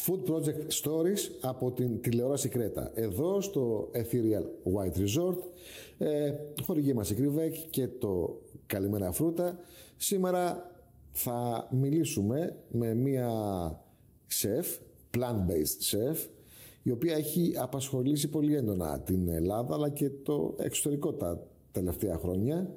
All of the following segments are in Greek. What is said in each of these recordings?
Food Project Stories από την τηλεόραση Κρέτα. Εδώ στο Ethereal White Resort, χορηγεί μας η Κρυβέκ και το Καλημέρα Φρούτα. Σήμερα θα μιλήσουμε με μία σεφ, plant-based chef, η οποία έχει απασχολήσει πολύ έντονα την Ελλάδα αλλά και το εξωτερικό τα τελευταία χρόνια.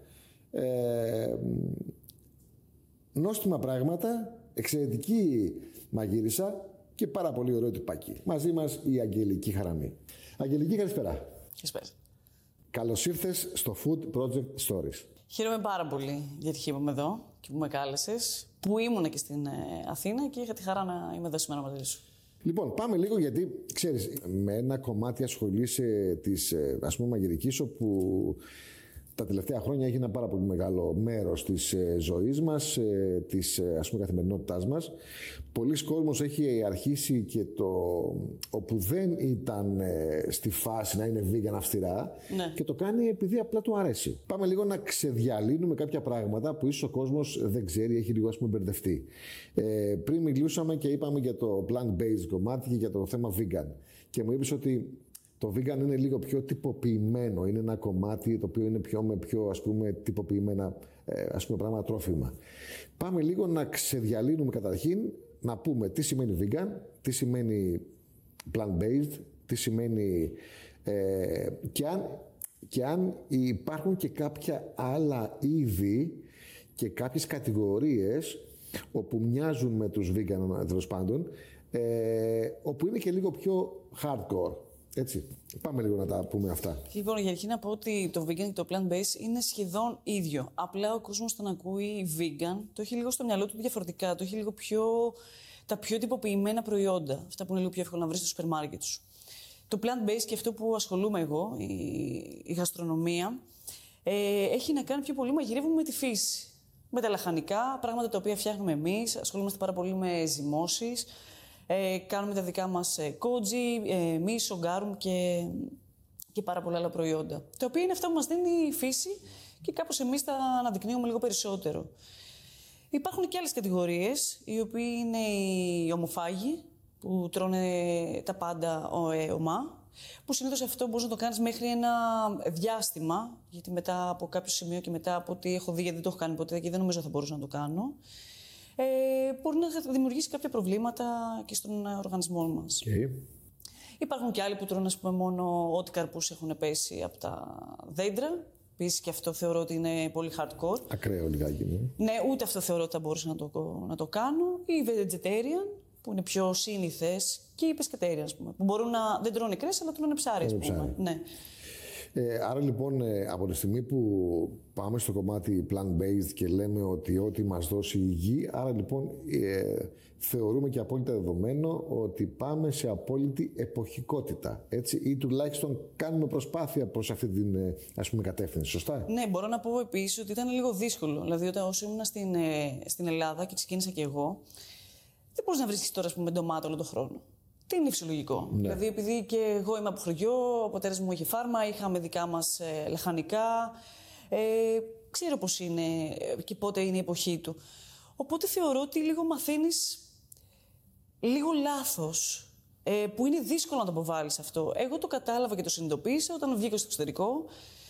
Νόστιμα πράγματα, εξαιρετική μαγείρισα και πάρα πολύ ωραίο τυπάκι. Μαζί μας η Αγγελική Χαραμή. Αγγελική, καλησπέρα. Καλησπέρα. Καλώς ήρθες στο Food Project Stories. Χαίρομαι πάρα πολύ γιατί είμαι εδώ και που με κάλεσες, που ήμουνα και στην Αθήνα και είχα τη χαρά να είμαι εδώ σήμερα μαζί σου. Λοιπόν, πάμε λίγο γιατί, ξέρεις, με ένα κομμάτι ασχολείσαι της, ας πούμε, μαγειρικής, όπου τα τελευταία χρόνια έχει ένα πάρα πολύ μεγάλο μέρος της ζωής μας, της, ας πούμε, καθημερινότητάς μας. Πολλοί κόσμος έχει αρχίσει και όπου δεν ήταν στη φάση να είναι vegan αυστηρά, ναι, και το κάνει επειδή απλά του αρέσει. Πάμε λίγο να ξεδιαλύνουμε κάποια πράγματα που ίσως ο κόσμος δεν ξέρει, έχει λίγο, ας πούμε, μπερδευτεί. Πριν μιλούσαμε και είπαμε για το plant-based κομμάτι και για το θέμα vegan. Και μου είπες ότι το vegan είναι λίγο πιο τυποποιημένο, είναι ένα κομμάτι το οποίο είναι με πιο, ας πούμε, τυποποιημένα, ας πούμε, πράγματα, τρόφιμα. Πάμε λίγο να ξεδιαλύνουμε καταρχήν, να πούμε τι σημαίνει vegan, τι σημαίνει plant-based, τι σημαίνει και αν υπάρχουν και κάποια άλλα είδη και κάποιες κατηγορίες όπου μοιάζουν με τους vegan, τέλος πάντων, όπου είναι και λίγο πιο hardcore. Έτσι. Πάμε λίγο να τα πούμε αυτά. Λοιπόν, για αρχή να πω ότι το vegan και το plant-based είναι σχεδόν ίδιο. Απλά ο κόσμος όταν ακούει vegan το έχει λίγο στο μυαλό του διαφορετικά. Το έχει λίγο τα πιο τυποποιημένα προϊόντα. Αυτά που είναι λίγο πιο εύκολο να βρει στο σούπερ μάρκετ σου. Το plant-based και αυτό που ασχολούμαι εγώ, η γαστρονομία, έχει να κάνει πιο πολύ, μαγειρεύουμε με τη φύση. Με τα λαχανικά, πράγματα τα οποία φτιάχνουμε εμείς. Ασχολούμαστε πάρα πολύ με ζυμώσεις. Κάνουμε τα δικά μας κότζι, μίσο, γκάρουμ και πάρα πολλά άλλα προϊόντα. Τα οποία είναι αυτά που μας δίνει η φύση και κάπως εμείς τα αναδεικνύουμε λίγο περισσότερο. Υπάρχουν και άλλες κατηγορίες, οι οποίοι είναι οι ομοφάγοι, που τρώνε τα πάντα ομά, που συνήθως αυτό μπορείς να το κάνεις μέχρι ένα διάστημα, γιατί μετά από κάποιο σημείο και μετά από ό,τι έχω δει, γιατί δεν το έχω κάνει ποτέ και δεν νομίζω θα μπορούσα να το κάνω, μπορεί να δημιουργήσει κάποια προβλήματα και στον οργανισμό μας. Okay. Υπάρχουν και άλλοι που τρώνε, ας πούμε, μόνο ό,τι καρπούς έχουν πέσει από τα δέντρα. Επίσης και αυτό θεωρώ ότι είναι πολύ hardcore. Ακραίο λιγάκι, ναι. Ναι, ούτε αυτό θεωρώ ότι θα μπορούσα να το κάνω. Οι vegetarian, που είναι πιο σύνηθες, και οι pescatarian, ας πούμε, που μπορούν δεν τρώνε κρέας, αλλά τρώνε ψάρι, ας πούμε. Ναι. Άρα λοιπόν, από τη στιγμή που πάμε στο κομμάτι plant-based και λέμε ότι ό,τι μας δώσει η γη, άρα λοιπόν θεωρούμε και απόλυτα δεδομένο ότι πάμε σε απόλυτη εποχικότητα, έτσι, ή τουλάχιστον κάνουμε προσπάθεια προς αυτή την, ας πούμε, κατεύθυνση, σωστά? Ναι, μπορώ να πω επίσης ότι ήταν λίγο δύσκολο. Δηλαδή, όσο ήμουν στην Ελλάδα και ξεκίνησα και εγώ, δεν μπορείς να βρίσκεις τώρα, ας πούμε, ντομάτα όλο τον χρόνο. Τι είναι φυσιολογικό. Ναι. Δηλαδή, επειδή και εγώ είμαι από χωριό, ο πατέρας μου είχε φάρμα, είχαμε δικά μας λαχανικά. Ξέρω πώς είναι και πότε είναι η εποχή του. Οπότε θεωρώ ότι λίγο μαθαίνεις λίγο λάθος, που είναι δύσκολο να το αποβάλεις αυτό. Εγώ το κατάλαβα και το συνειδητοποίησα όταν βγήκα στο εξωτερικό